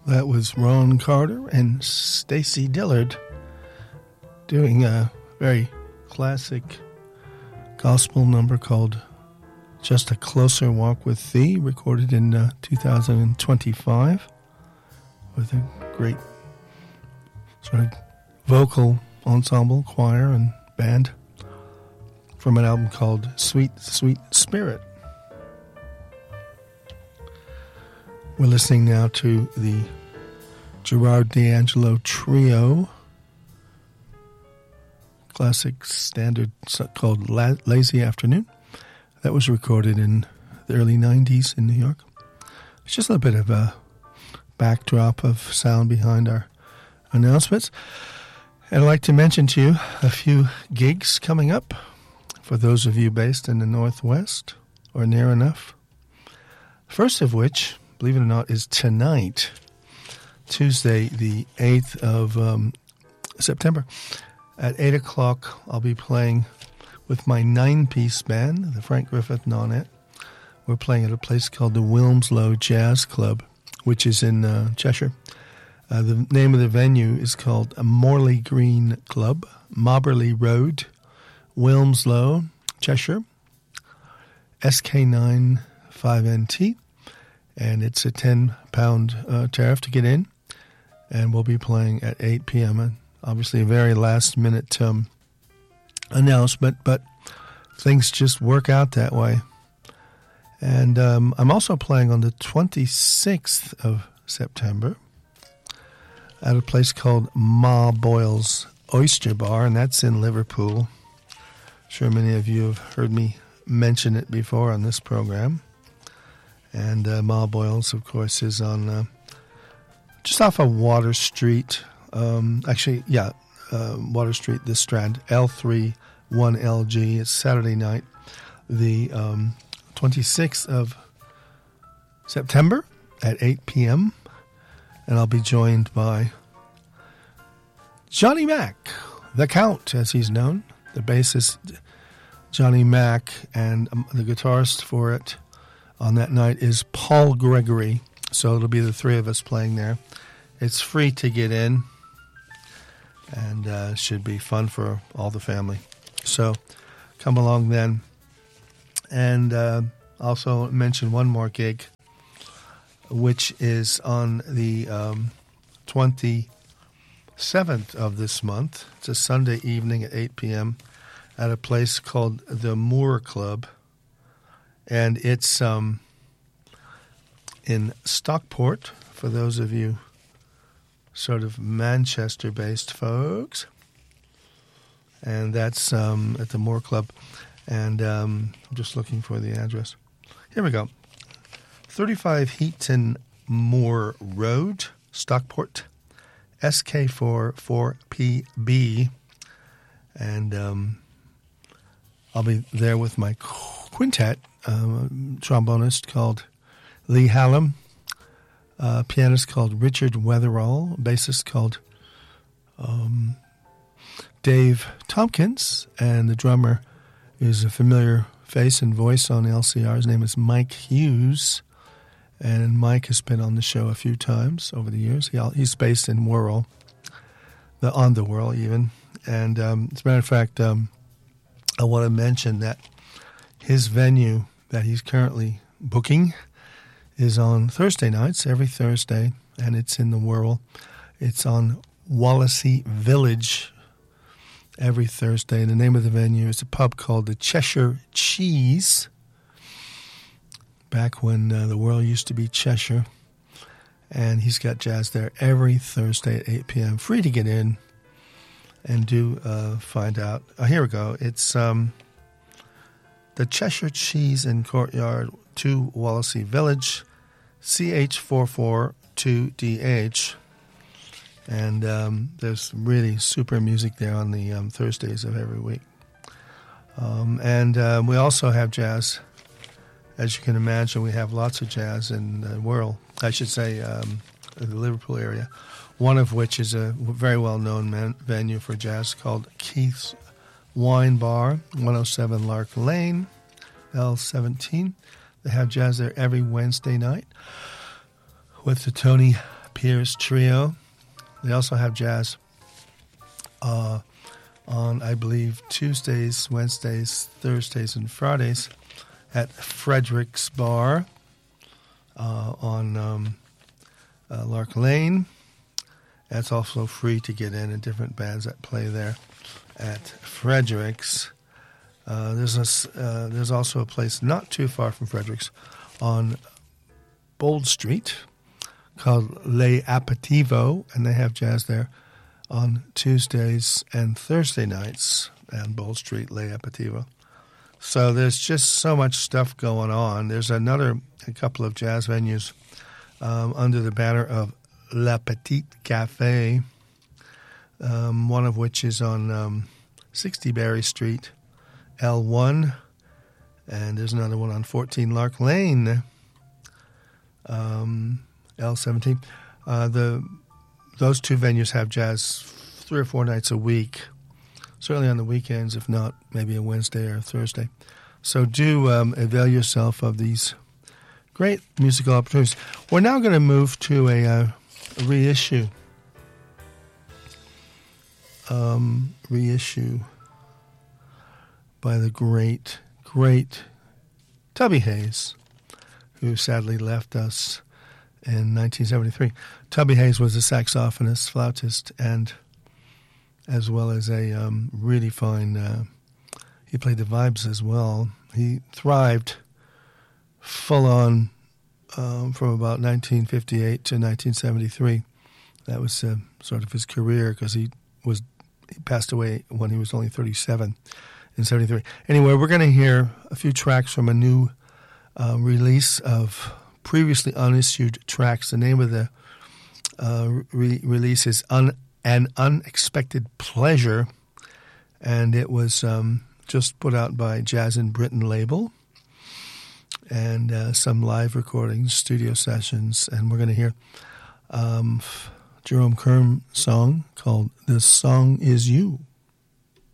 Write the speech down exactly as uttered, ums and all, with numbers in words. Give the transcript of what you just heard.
That was Ron Carter and Stacy Dillard doing a very classic gospel number called Just a Closer Walk with Thee, recorded in uh, two thousand twenty-five with a great sort of vocal ensemble, choir, and band from an album called Sweet, Sweet Spirit. We're listening now to the Gerard D'Angelo Trio, classic standard called La- Lazy Afternoon. That was recorded in the early nineties in New York. It's just a little bit of a backdrop of sound behind our announcements. And I'd like to mention to you a few gigs coming up for those of you based in the Northwest or near enough. First of which, believe it or not, is tonight, Tuesday, the eighth of um, September. At eight o'clock, I'll be playing with my nine-piece band, the Frank Griffith Nonet. We're playing at a place called the Wilmslow Jazz Club, which is in uh, Cheshire. Uh, the name of the venue is called Morley Green Club, Mobberley Road, Wilmslow, Cheshire, S K nine five N T. And it's a ten pound uh, tariff to get in. And we'll be playing at eight p.m. And obviously a very last-minute um, announcement, but things just work out that way. And um, I'm also playing on the twenty-sixth of September at a place called Ma Boyle's Oyster Bar, and that's in Liverpool. I'm sure many of you have heard me mention it before on this program. And uh, Ma Boyle's, of course, is on uh, just off of Water Street. Um, actually, yeah, uh, Water Street, the Strand, L three one L G. It's Saturday night, the um, twenty-sixth of September at eight p.m. And I'll be joined by Johnny Mack, the Count, as he's known, the bassist Johnny Mack, and um, the guitarist for it on that night is Paul Gregory. So it'll be the three of us playing there. It's free to get in, and uh, should be fun for all the family. So come along then. And uh, also mention one more gig, which is on the um, twenty-seventh of this month. It's a Sunday evening at eight p.m. at a place called the Moore Club. And it's um, in Stockport, for those of you sort of Manchester-based folks. And that's um, at the Moore Club. And um, I'm just looking for the address. Here we go. thirty-five Heaton Moore Road, Stockport, S K four four P B. And um, I'll be there with my quintet, um, trombonist called Lee Hallam, uh, pianist called Richard Weatherall, bassist called um, Dave Tompkins, and the drummer is a familiar face and voice on L C R. His name is Mike Hughes, and Mike has been on the show a few times over the years. He, he's based in Wirral, the, on the Wirral even. And um, as a matter of fact, um, I want to mention that his venue that he's currently booking is on Thursday nights, every Thursday, and it's in the Wirral. It's on Wallasey Village every Thursday. And the name of the venue is a pub called the Cheshire Cheese, back when uh, the world used to be Cheshire. And he's got jazz there every Thursday at eight p.m. Free to get in and do uh, find out. Oh, here we go. It's um, the Cheshire Cheese and Courtyard, two Wallasey Village, C H four four two D H. And um, there's really super music there on the um, Thursdays of every week. Um, and uh, we also have jazz. As you can imagine, we have lots of jazz in the world. I should say um, the Liverpool area, one of which is a very well-known man- venue for jazz called Keith's Wine Bar, one oh seven Lark Lane, L seventeen. They have jazz there every Wednesday night with the Tony Pierce Trio. They also have jazz uh, on, I believe, Tuesdays, Wednesdays, Thursdays, and Fridays at Frederick's Bar uh, on um, uh, Lark Lane. That's also free to get in, and different bands that play there at Frederick's. Uh, there's a, uh, there's also a place not too far from Frederick's on Bold Street called Le Aperitivo, and they have jazz there on Tuesdays and Thursday nights on Bold Street, Le Aperitivo. So there's just so much stuff going on. There's another a couple of jazz venues um, under the banner of La Petite Cafe, um, one of which is on um, sixty Berry Street, L one, and there's another one on fourteen Lark Lane, um, L seventeen. Uh, the those two venues have jazz three or four nights a week, certainly on the weekends, if not maybe a Wednesday or a Thursday. So do um, avail yourself of these great musical opportunities. We're now going to move to a, uh, a reissue. Um, reissue by the great, great Tubby Hayes, who sadly left us in nineteen seventy-three. Tubby Hayes was a saxophonist, flautist, and as well as a um, really fine, uh, he played the vibes as well. He thrived full on um, from about nineteen fifty-eight to nineteen seventy-three. That was uh, sort of his career, because he was he passed away when he was only thirty-seven in seventy-three. Anyway, we're going to hear a few tracks from a new uh, release of previously unissued tracks. The name of the uh, re- release is Un- An Unexpected Pleasure, and it was um, just put out by Jazz in Britain label, and uh, some live recordings, studio sessions, and we're going to hear um, Jerome Kern song called "This Song Is You."